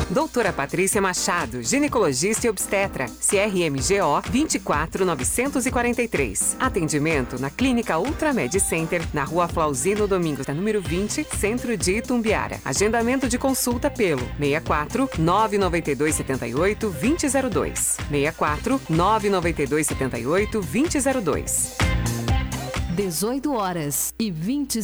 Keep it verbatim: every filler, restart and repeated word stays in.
Doutora Patrícia Machado, ginecologista e obstetra, C R M G O vinte e quatro novecentos e quarenta e três. Atendimento na Clínica Ultramed Center, na Rua Flauzino Domingos, número vinte, Centro de Itumbiara. Agendamento de consulta pelo seis quatro nove nove dois sete oito dois zero zero dois. seis quatro nove nove dois sete oito dois zero zero dois. dezoito horas e vinte